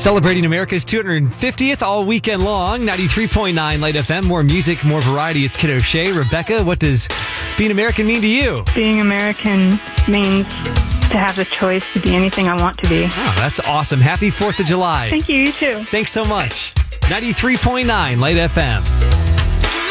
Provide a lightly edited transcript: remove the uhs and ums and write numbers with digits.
Celebrating America's 250th all weekend long. 93.9 Light FM. More music, more variety. It's Kid O'Shea. Rebecca, what does being American mean to you? Being American means to have the choice to be anything I want to be. Oh, that's awesome. Happy 4th of July. Thank you. You too. Thanks so much. 93.9 Light FM.